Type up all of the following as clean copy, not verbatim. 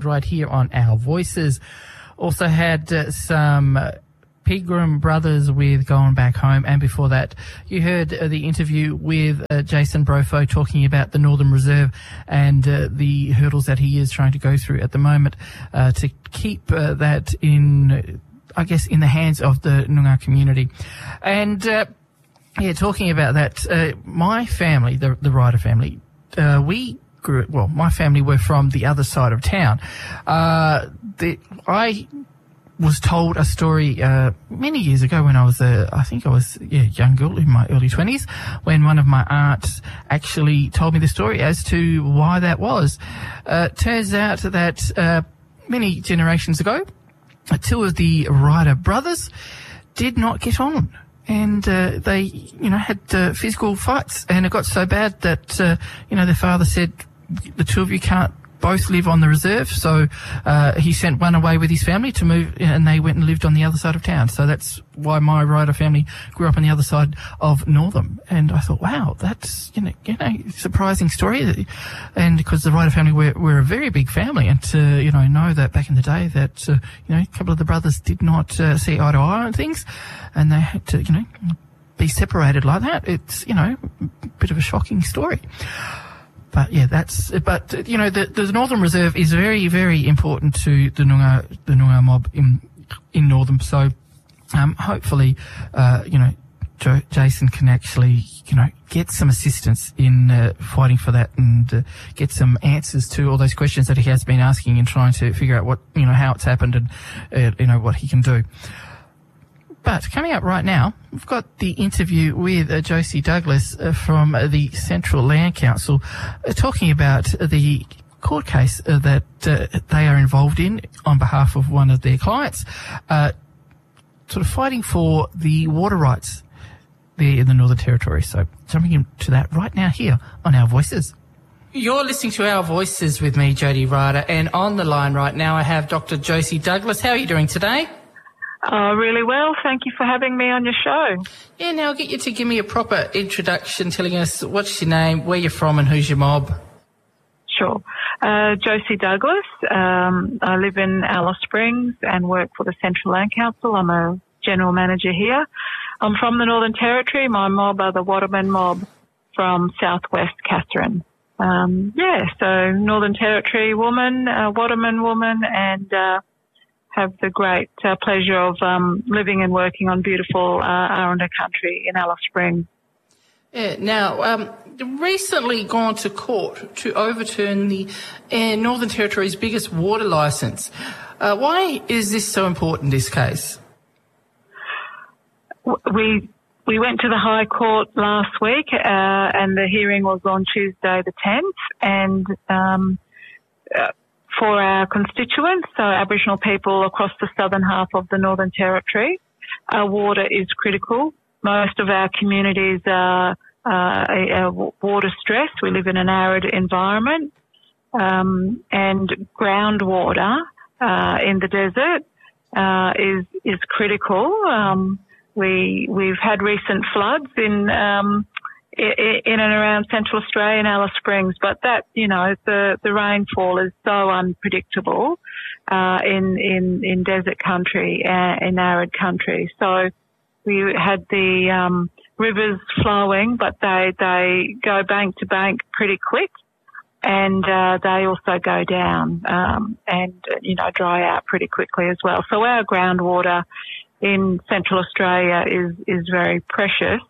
right here on Our Voices. Also had some Pegram Brothers with Going Back Home, and before that you heard the interview with Jason Brofo talking about the Northern Reserve and the hurdles that he is trying to go through at the moment to keep that in, I guess, in the hands of the Noongar community. And talking about that, my family, the Ryder family, we grew, well, my family were from the other side of town. I was told a story many years ago when I was I think I was young girl in my early 20s, when one of my aunts actually told me the story as to why that was. Turns out that many generations ago, two of the Ryder brothers did not get on. And they, had physical fights, and it got so bad that, their father said, the two of you can't both live on the reserve. So he sent one away with his family to move, and they went and lived on the other side of town. So that's why my Ryder family grew up on the other side of Northam. And I thought, wow, that's, surprising story. And because the Ryder family were a very big family, and to, know that back in the day that, a couple of the brothers did not see eye to eye on things, and they had to, be separated like that. It's, a bit of a shocking story. But the Northern Reserve is very, very important to the Noongar mob in Northam. So, hopefully, Jason can actually, get some assistance in fighting for that, and get some answers to all those questions that he has been asking, and trying to figure out what, how it's happened, and what he can do. But coming up right now, we've got the interview with Josie Douglas from the Central Land Council, talking about the court case that they are involved in on behalf of one of their clients, sort of fighting for the water rights there in the Northern Territory. So jumping into that right now here on Our Voices. You're listening to Our Voices with me, Jody Ryder, and on the line right now I have Dr. Josie Douglas. How are you doing today? Really well. Thank you for having me on your show. Yeah, now I'll get you to give me a proper introduction, telling us what's your name, where you're from, and who's your mob. Sure. Josie Douglas. I live in Alice Springs and work for the Central Land Council. I'm a general manager here. I'm from the Northern Territory. My mob are the Waterman mob from southwest Katherine. So Northern Territory woman, Waterman woman, and have the great pleasure of living and working on beautiful Aranda country in Alice Springs. Yeah, now, recently gone to court to overturn the Northern Territory's biggest water licence. Why is this so important, this case? We went to the High Court last week, and the hearing was on Tuesday the 10th, and for our constituents, so Aboriginal people across the southern half of the Northern Territory, water is critical. Most of our communities are water stressed. We live in an arid environment, and groundwater in the desert is critical. We've had recent floods in and around Central Australia and Alice Springs, but that, the rainfall is so unpredictable in desert country, in arid country. So we had the rivers flowing, but they go bank to bank pretty quick, and they also go down and dry out pretty quickly as well. So our groundwater in Central Australia is very precious.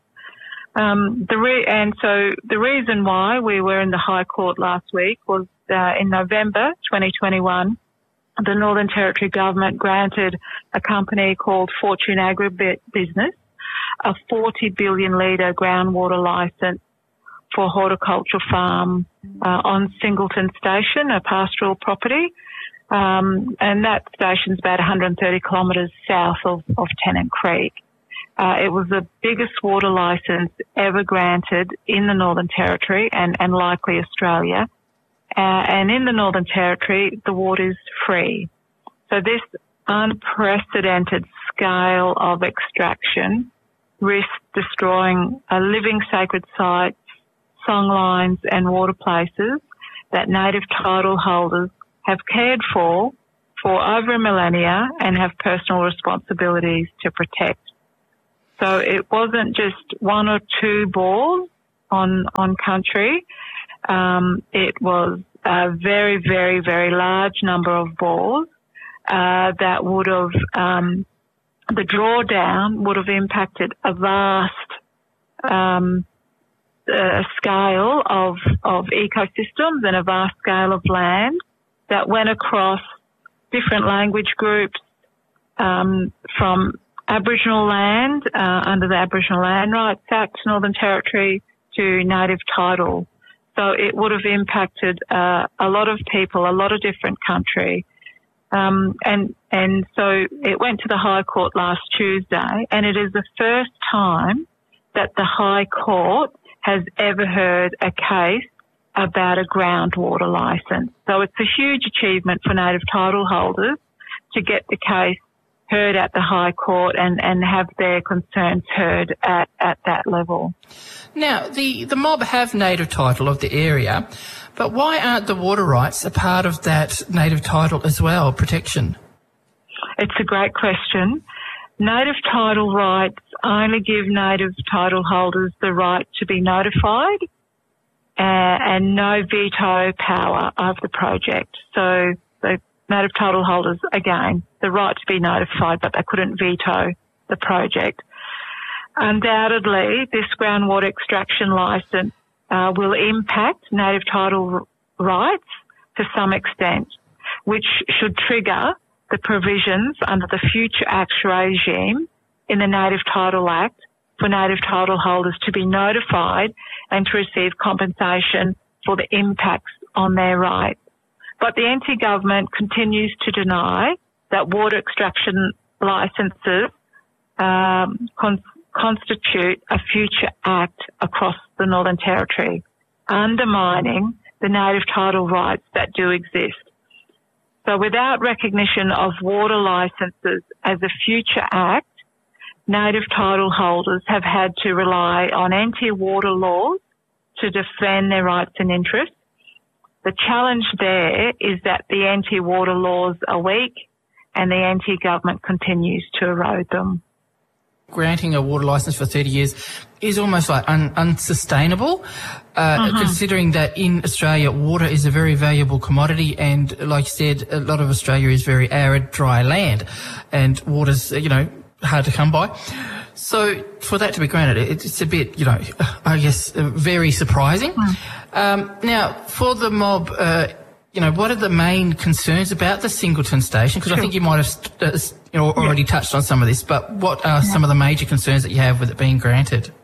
The reason why we were in the High Court last week was in November 2021, the Northern Territory government granted a company called Fortune Agribusiness a 40 billion litre groundwater licence for horticultural farm on Singleton Station, a pastoral property, and that station's about 130 kilometres south of Tennant Creek. It was the biggest water licence ever granted in the Northern Territory and likely Australia. And in the Northern Territory, the water is free. So this unprecedented scale of extraction risks destroying living sacred sites, songlines and water places that native title holders have cared for over a millennia and have personal responsibilities to protect. So it wasn't just one or two bores on country. It was a very, very, very large number of bores that would have, the drawdown would have impacted a vast scale of ecosystems and a vast scale of land that went across different language groups, from Aboriginal land under the Aboriginal Land Rights Act, Northern Territory, to native title. So it would have impacted a lot of people, a lot of different country. And so it went to the High Court last Tuesday, and it is the first time that the High Court has ever heard a case about a groundwater licence. So it's a huge achievement for native title holders to get the case heard at the High Court and have their concerns heard at that level. Now, the mob have native title of the area, but why aren't the water rights a part of that native title as well, protection? It's a great question. Native title rights only give native title holders the right to be notified and no veto power of the project. So the native title holders, again, the right to be notified, but they couldn't veto the project. Undoubtedly, this groundwater extraction licence will impact native title rights to some extent, which should trigger the provisions under the Future Acts regime in the Native Title Act for native title holders to be notified and to receive compensation for the impacts on their rights. But the NT government continues to deny that water extraction licences constitute a future act across the Northern Territory, undermining the native title rights that do exist. So without recognition of water licences as a future act, native title holders have had to rely on anti-water laws to defend their rights and interests. The challenge there is that the anti-water laws are weak and the anti-government continues to erode them. Granting a water licence for 30 years is almost like unsustainable, considering that in Australia water is a very valuable commodity, and like you said, a lot of Australia is very arid, dry land, and water's, hard to come by. So for that to be granted, it's a bit, I guess, very surprising. Now, for the mob, what are the main concerns about the Singleton station? Because I think you might have already touched on some of this, but what are some of the major concerns that you have with it being granted?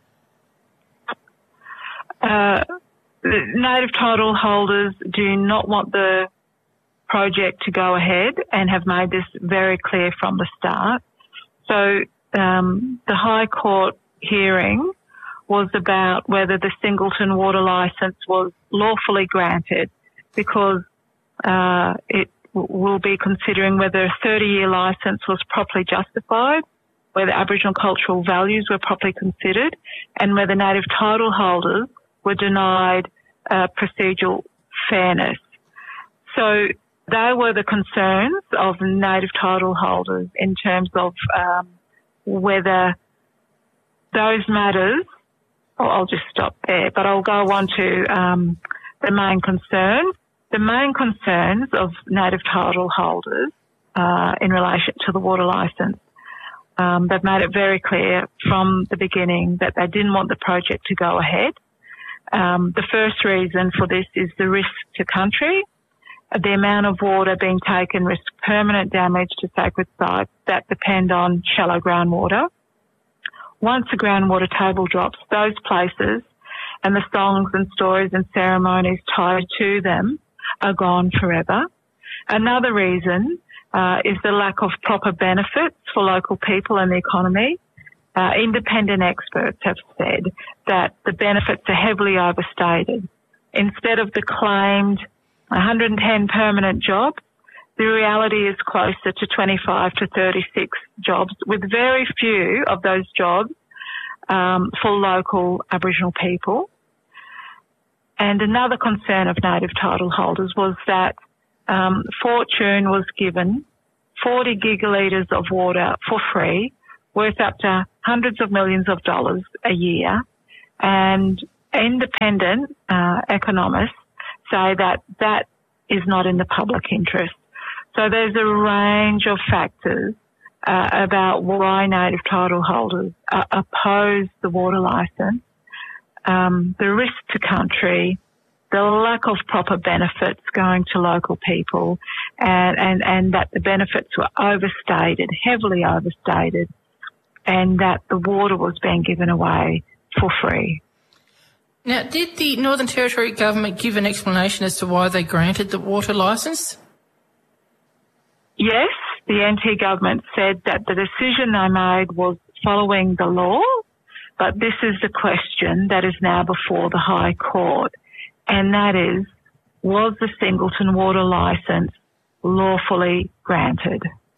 Native title holders do not want the project to go ahead and have made this very clear from the start. So the High Court hearing was about whether the Singleton water licence was lawfully granted, because it will be considering whether a 30-year licence was properly justified, whether Aboriginal cultural values were properly considered, and whether native title holders were denied procedural fairness. So they were the concerns of native title holders in terms of whether those matters, I'll just stop there, but I'll go on to the main concerns. The main concerns of native title holders in relation to the water licence, they've made it very clear from the beginning that they didn't want the project to go ahead. The first reason for this is the risk to country. The amount of water being taken risks permanent damage to sacred sites that depend on shallow groundwater. Once the groundwater table drops, those places and the songs and stories and ceremonies tied to them are gone forever. Another reason is the lack of proper benefits for local people and the economy. Independent experts have said that the benefits are heavily overstated. Instead of the claimed 110 permanent jobs, the reality is closer to 25 to 36 jobs, with very few of those jobs for local Aboriginal people. And another concern of native title holders was that Fortune was given 40 gigalitres of water for free, worth up to hundreds of millions of dollars a year. And independent economists say that that is not in the public interest. So there's a range of factors about why native title holders oppose the water licence, the risk to country, the lack of proper benefits going to local people, and that the benefits were overstated, heavily overstated, and that the water was being given away for free. Now, did the Northern Territory government give an explanation as to why they granted the water licence? Yes, the NT government said that the decision they made was following the law, but this is the question that is now before the High Court, and that is, was the Singleton water licence lawfully granted?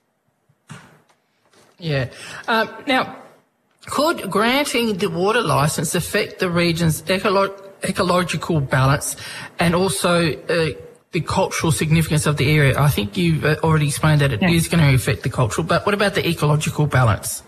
Yeah. Now, could granting the water licence affect the region's ecological balance and also the cultural significance of the area? I think you've already explained that it is going to affect the cultural, but what about the ecological balance?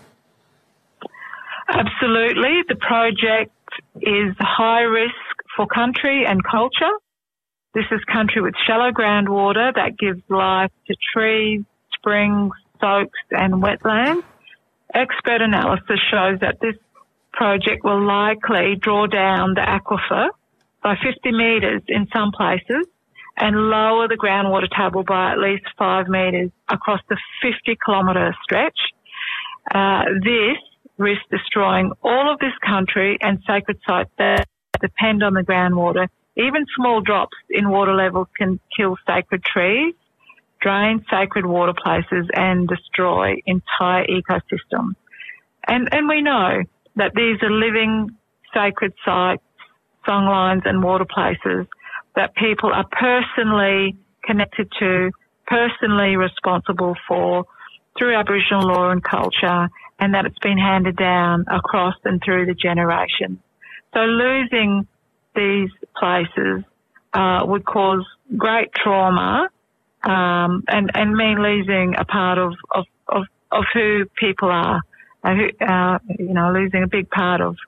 Absolutely. The project is high risk for country and culture. This is country with shallow groundwater that gives life to trees, springs, soaks and wetlands. Expert analysis shows that this project will likely draw down the aquifer by 50 metres in some places and lower the groundwater table by at least 5 metres across the 50-kilometre stretch. This risks destroying all of this country and sacred sites that depend on the groundwater. Even small drops in water levels can kill sacred trees, drain sacred water places and destroy entire ecosystems. And we know that these are living sacred sites, songlines and water places that people are personally connected to, personally responsible for through Aboriginal law and culture, and that it's been handed down across and through the generations. So losing these places would cause great trauma and mean losing a part of who people are, losing a big part of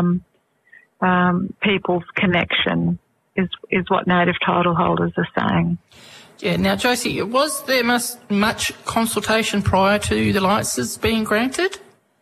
people's connection is what native title holders are saying. Yeah. Now, Josie, was there much consultation prior to the licences being granted?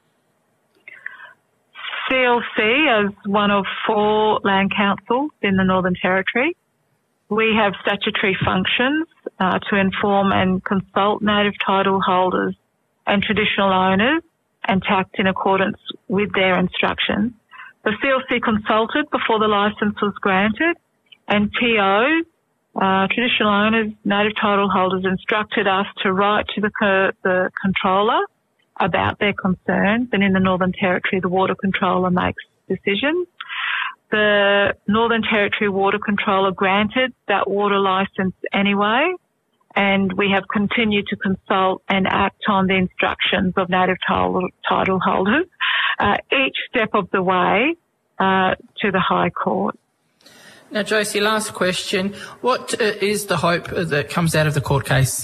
CLC, as one of 4 land councils in the Northern Territory, we have statutory functions to inform and consult native title holders and traditional owners and to act in accordance with their instructions. The CLC consulted before the licence was granted, and TOs, traditional owners, native title holders, instructed us to write to the controller about their concerns, and in the Northern Territory, the water controller makes decisions. The Northern Territory Water Controller granted that water licence anyway, and we have continued to consult and act on the instructions of native title holders each step of the way to the High Court. Now, Josie, last question. What is the hope that comes out of the court case?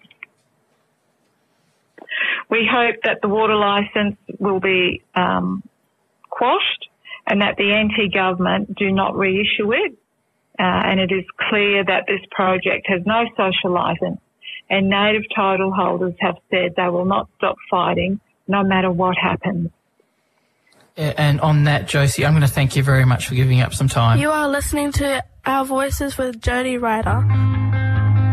We hope that the water licence will be quashed and that the NT government do not reissue it. And it is clear that this project has no social licence, and native title holders have said they will not stop fighting no matter what happens. And on that, Josie, I'm going to thank you very much for giving up some time. You are listening to Our Voices with Jody Ryder.